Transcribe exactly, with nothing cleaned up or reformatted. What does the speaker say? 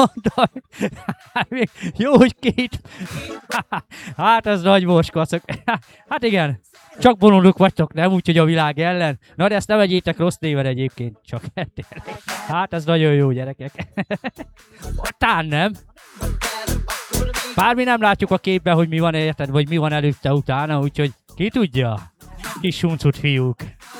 mondom. Hát még jó, hogy két. Hát ez nagy moskvacok. Hát igen, csak bolondok vagytok, nem? Úgyhogy a világ ellen. Na de ezt ne vegyétek rossz néven egyébként, csak hát ez nagyon jó, gyerekek. Tán nem? Bár mi nem látjuk a képben, hogy mi van érted, vagy mi van előtte utána, úgyhogy ki tudja? Kis suncut fiúk.